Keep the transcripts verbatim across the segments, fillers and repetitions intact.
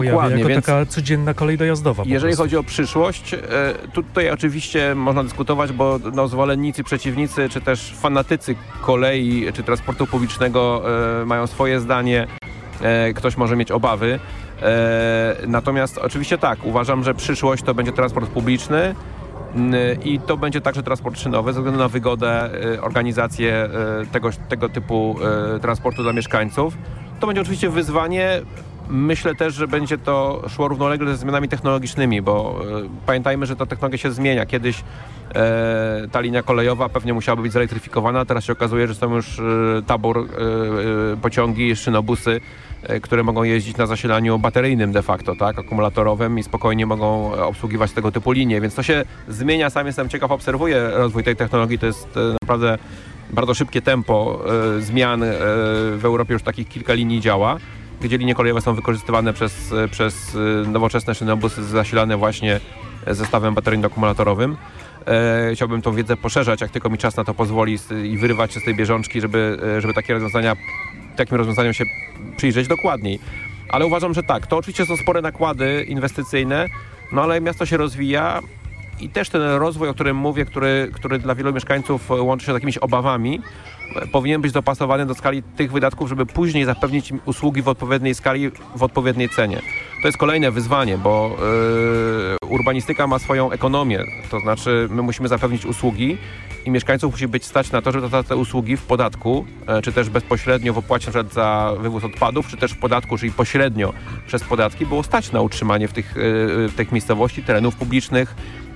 Dokładnie, jako więc taka codzienna kolej dojazdowa. Jeżeli chodzi o przyszłość, tutaj oczywiście można dyskutować, bo no, zwolennicy, przeciwnicy, czy też fanatycy kolei, czy transportu publicznego mają swoje zdanie, ktoś może mieć obawy. Natomiast oczywiście tak, uważam, że przyszłość to będzie transport publiczny i to będzie także transport szynowy, ze względu na wygodę, organizację tego, tego typu transportu dla mieszkańców. To będzie oczywiście wyzwanie. Myślę też, że będzie to szło równolegle ze zmianami technologicznymi, bo e, pamiętajmy, że ta technologia się zmienia. Kiedyś e, ta linia kolejowa pewnie musiałaby być zelektryfikowana, teraz się okazuje, że są już e, tabor, e, e, pociągi, szynobusy, e, które mogą jeździć na zasilaniu bateryjnym de facto, tak, akumulatorowym i spokojnie mogą obsługiwać tego typu linie, więc to się zmienia. Sam jestem ciekaw, obserwuję rozwój tej technologii, to jest e, naprawdę bardzo szybkie tempo e, zmian. E, w Europie już takich kilka linii działa, gdzie linie kolejowe są wykorzystywane przez, przez nowoczesne szynobusy zasilane właśnie zestawem bateryjno-akumulatorowym. E, chciałbym tą wiedzę poszerzać, jak tylko mi czas na to pozwoli i wyrywać się z tej bieżączki, żeby, żeby takie rozwiązania, takim rozwiązaniom się przyjrzeć dokładniej. Ale uważam, że tak, to oczywiście są spore nakłady inwestycyjne, no ale miasto się rozwija i też ten rozwój, o którym mówię, który, który dla wielu mieszkańców łączy się z jakimiś obawami, powinien być dopasowany do skali tych wydatków, żeby później zapewnić im usługi w odpowiedniej skali, w odpowiedniej cenie. To jest kolejne wyzwanie, bo yy, urbanistyka ma swoją ekonomię, to znaczy my musimy zapewnić usługi i mieszkańców musi być stać na to, żeby te, te usługi w podatku, yy, czy też bezpośrednio w opłacie na przykład za wywóz odpadów, czy też w podatku, czyli pośrednio przez podatki, było stać na utrzymanie w tych, yy, w tych miejscowości terenów publicznych,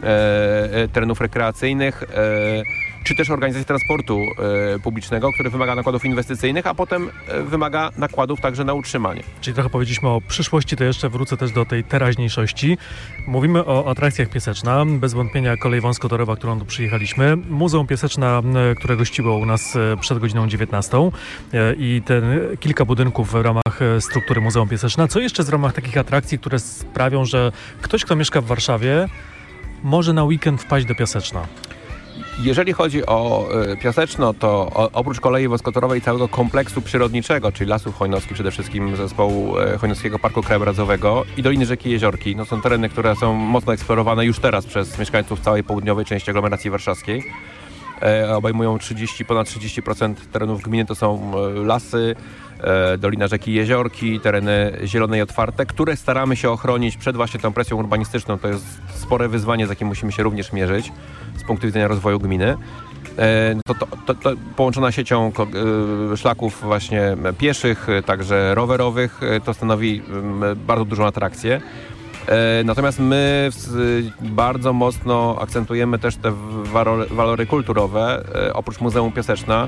yy, terenów rekreacyjnych, yy, czy też organizacji transportu e, publicznego, który wymaga nakładów inwestycyjnych, a potem e, wymaga nakładów także na utrzymanie. Czyli trochę powiedzieliśmy o przyszłości, to jeszcze wrócę też do tej teraźniejszości. Mówimy o atrakcjach Piaseczna, bez wątpienia kolej wąskotorowa, którą tu przyjechaliśmy, Muzeum Piaseczna, które gościło u nas przed godziną dziewiętnastą e, i ten kilka budynków w ramach struktury Muzeum Piaseczna. Co jeszcze z ramach takich atrakcji, które sprawią, że ktoś, kto mieszka w Warszawie, może na weekend wpaść do Piaseczna? Jeżeli chodzi o y, Piaseczno, to o, oprócz kolei wąskotorowej i całego kompleksu przyrodniczego, czyli Lasów Chojnowskich, przede wszystkim zespołu y, Chojnowskiego Parku Krajobrazowego i Doliny Rzeki Jeziorki, no są tereny, które są mocno eksplorowane już teraz przez mieszkańców całej południowej części aglomeracji warszawskiej. E, obejmują trzydzieści, ponad trzydzieści procent terenów gminy, to są y, lasy, e, Dolina Rzeki Jeziorki, tereny zielone i otwarte, które staramy się ochronić przed właśnie tą presją urbanistyczną. To jest spore wyzwanie, z jakim musimy się również mierzyć z punktu widzenia rozwoju gminy. E, to, to, to, to połączona siecią e, szlaków właśnie pieszych, także rowerowych, e, to stanowi e, bardzo dużą atrakcję. E, natomiast my w, bardzo mocno akcentujemy też te walory, walory kulturowe, e, oprócz Muzeum Piaseczna,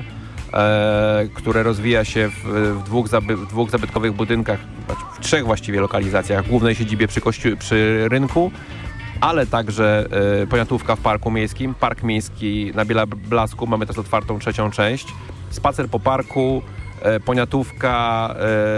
e, które rozwija się w, w, dwóch zaby, w dwóch zabytkowych budynkach, w trzech właściwie lokalizacjach, w głównej siedzibie przy, kościół, przy rynku, ale także e, poniatówka w parku miejskim, park miejski na Biela Blasku, mamy też otwartą trzecią część, spacer po parku, e, poniatówka,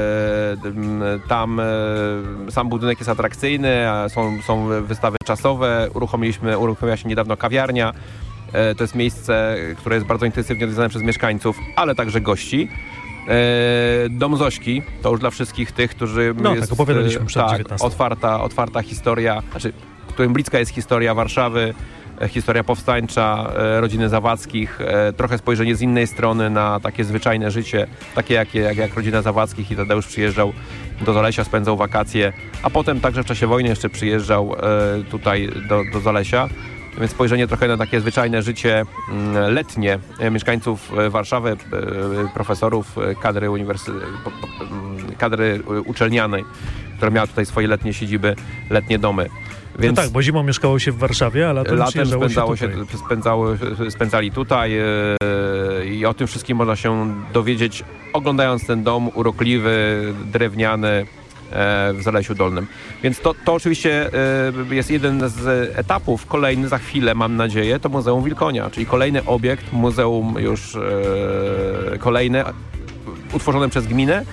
e, tam e, sam budynek jest atrakcyjny, są, są wystawy czasowe, uruchomiliśmy, uruchomiła się niedawno kawiarnia, e, to jest miejsce, które jest bardzo intensywnie odwiedzane przez mieszkańców, ale także gości. E, Dom Zośki, to już dla wszystkich tych, którzy... No jest, tak, opowiadaliśmy przed tak, dziewiętnastą. Otwarta, otwarta historia, znaczy którym bliska jest historia Warszawy, historia powstańcza, rodziny Zawadzkich, trochę spojrzenie z innej strony na takie zwyczajne życie, takie jak, jak, jak rodzina Zawadzkich i Tadeusz przyjeżdżał do Zalesia, spędzał wakacje, a potem także w czasie wojny jeszcze przyjeżdżał tutaj do, do Zalesia. Więc spojrzenie trochę na takie zwyczajne życie letnie mieszkańców Warszawy, profesorów, kadry, uniwersy... kadry uczelnianej, która miała tutaj swoje letnie siedziby, letnie domy. Więc no tak, bo zimą mieszkało się w Warszawie, a latem, latem spędzało się, się spędzały, spędzali tutaj yy, i o tym wszystkim można się dowiedzieć, oglądając ten dom urokliwy, drewniany w Zalesiu Dolnym. Więc to, to oczywiście jest jeden z etapów. Kolejny za chwilę, mam nadzieję, to Muzeum Wilkonia, czyli kolejny obiekt, muzeum już kolejne, utworzone przez gminę,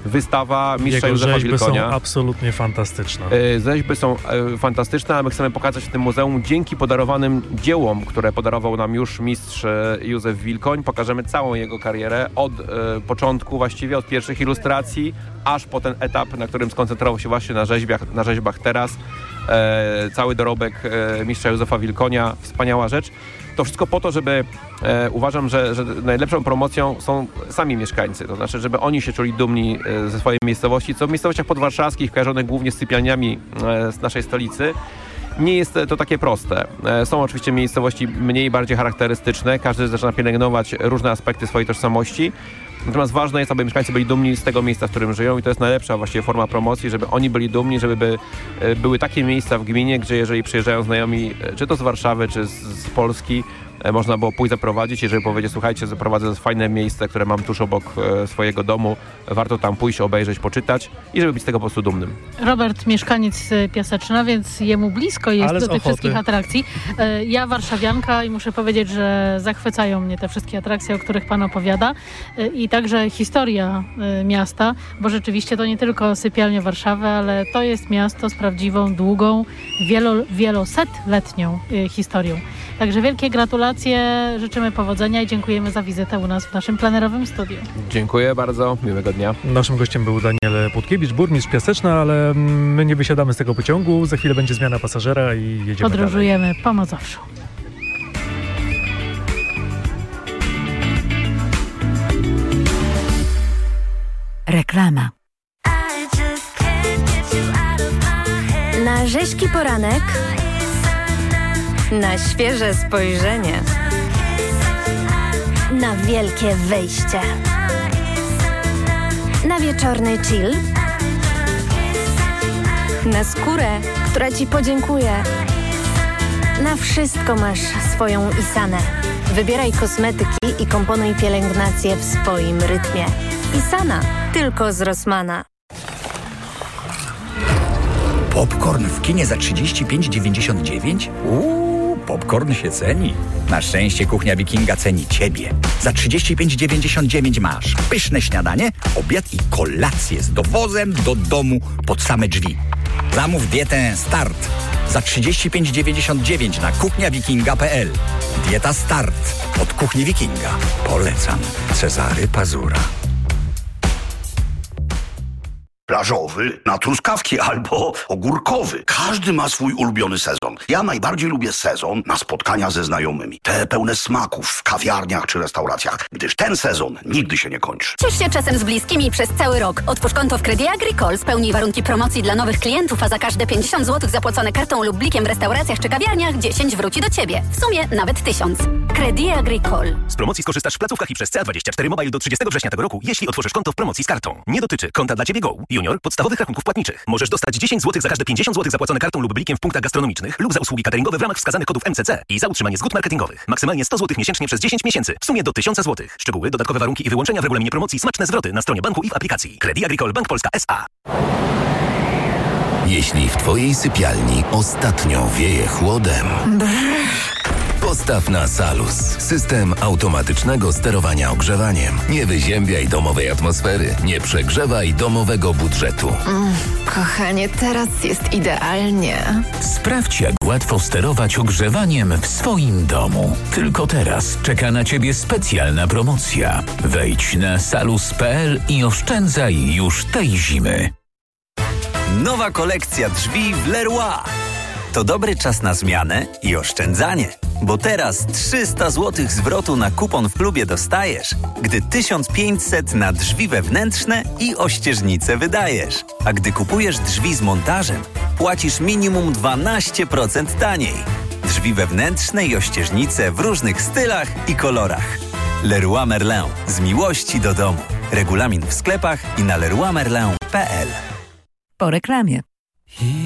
wystawa mistrza Jego Józefa rzeźby Wilkonia. są absolutnie fantastyczne. Rzeźby są fantastyczne, a my chcemy pokazać w tym muzeum dzięki podarowanym dziełom, które podarował nam już mistrz Józef Wilkoń. Pokażemy całą jego karierę od e, początku właściwie, od pierwszych ilustracji, aż po ten etap, na którym skoncentrował się właśnie na rzeźbach, na rzeźbach teraz. E, cały dorobek e, mistrza Józefa Wilkonia, wspaniała rzecz. To wszystko po to, żeby e, uważam, że, że najlepszą promocją są sami mieszkańcy. To znaczy, żeby oni się czuli dumni e, ze swojej miejscowości, co w miejscowościach podwarszawskich, kojarzonych głównie z sypialniami e, z naszej stolicy, nie jest to takie proste. E, są oczywiście miejscowości mniej, bardziej charakterystyczne. Każdy zaczyna pielęgnować różne aspekty swojej tożsamości. Natomiast ważne jest, aby mieszkańcy byli dumni z tego miejsca, w którym żyją i to jest najlepsza właściwie forma promocji, żeby oni byli dumni, żeby by, były takie miejsca w gminie, gdzie jeżeli przyjeżdżają znajomi, czy to z Warszawy, czy z, z Polski, można było pójść zaprowadzić, jeżeli powiedzieć, słuchajcie, zaprowadzę fajne miejsce, które mam tuż obok swojego domu, warto tam pójść, obejrzeć, poczytać i żeby być z tego po prostu dumnym. Robert, mieszkaniec Piaseczna, więc jemu blisko jest Ale do tych ochoty. wszystkich atrakcji. Ja warszawianka i muszę powiedzieć, że zachwycają mnie te wszystkie atrakcje, o których pan opowiada i także historia miasta, bo rzeczywiście to nie tylko sypialnia Warszawy, ale to jest miasto z prawdziwą, długą, wielo, wielosetletnią historią. Także wielkie gratulacje, życzymy powodzenia i dziękujemy za wizytę u nas w naszym plenerowym studiu. Dziękuję bardzo, miłego dnia. Naszym gościem był Daniel Płotkiewicz, burmistrz Piaseczna, ale my nie wysiadamy z tego pociągu. Za chwilę będzie zmiana pasażera i jedziemy Podróżujemy dalej. po Mazowszu. Reklama. Na rzeźki poranek, na świeże spojrzenie, na wielkie wyjście, na wieczorny chill, na skórę, która Ci podziękuje. Na wszystko masz swoją Isanę. Wybieraj kosmetyki i komponuj pielęgnację w swoim rytmie. Isana, tylko z Rossmana. Popcorn w kinie za trzydzieści pięć dziewięćdziesiąt dziewięć? Uuu, popcorn się ceni. Na szczęście Kuchnia Wikinga ceni Ciebie. Za trzydzieści pięć dziewięćdziesiąt dziewięć masz pyszne śniadanie, obiad i kolację z dowozem do domu pod same drzwi. Zamów dietę Start za trzydzieści pięć dziewięćdziesiąt dziewięć na kuchnia wikinga kropka p l. Dieta Start od Kuchni Wikinga. Polecam. Cezary Pazura. Plażowy na truskawki albo ogórkowy. Każdy ma swój ulubiony sezon. Ja najbardziej lubię sezon na spotkania ze znajomymi. Te pełne smaków w kawiarniach czy restauracjach, gdyż ten sezon nigdy się nie kończy. Ciesz się czasem z bliskimi przez cały rok. Otwórz konto w Credit Agricole, spełnij warunki promocji dla nowych klientów, a za każde pięćdziesiąt złotych zapłacone kartą lub blikiem w restauracjach czy kawiarniach dziesięć wróci do Ciebie. W sumie nawet tysiąc. Credit Agricole. Z promocji skorzystasz w placówkach i przez C A dwadzieścia cztery Mobile do trzydziestego września tego roku, jeśli otworzysz konto w promocji z kartą. Nie dotyczy konta dla Ciebie Go, Junior, podstawowych rachunków płatniczych. Możesz dostać dziesięć złotych za każde pięćdziesiąt złotych zapłacone kartą lub blikiem w punktach gastronomicznych lub za usługi cateringowe w ramach wskazanych kodów M C C i za utrzymanie zgód marketingowych. Maksymalnie sto złotych miesięcznie przez dziesięć miesięcy. W sumie do tysiąc złotych. Szczegóły, dodatkowe warunki i wyłączenia w regulaminie promocji, smaczne zwroty na stronie banku i w aplikacji. Credit Agricole Bank Polska S A. Jeśli w Twojej sypialni ostatnio wieje chłodem, postaw na Salus. System automatycznego sterowania ogrzewaniem. Nie wyziębiaj domowej atmosfery. Nie przegrzewaj domowego budżetu. Mm, kochanie, teraz jest idealnie. Sprawdź, jak łatwo sterować ogrzewaniem w swoim domu. Tylko teraz czeka na Ciebie specjalna promocja. Wejdź na salus kropka p l i oszczędzaj już tej zimy. Nowa kolekcja drzwi w Leroy. To dobry czas na zmianę i oszczędzanie. Bo teraz trzysta złotych zwrotu na kupon w klubie dostajesz, gdy tysiąc pięćset na drzwi wewnętrzne i ościeżnice wydajesz. A gdy kupujesz drzwi z montażem, płacisz minimum dwanaście procent taniej. Drzwi wewnętrzne i ościeżnice w różnych stylach i kolorach. Leroy Merlin. Z miłości do domu. Regulamin w sklepach i na leroy merlin kropka p l. Po reklamie.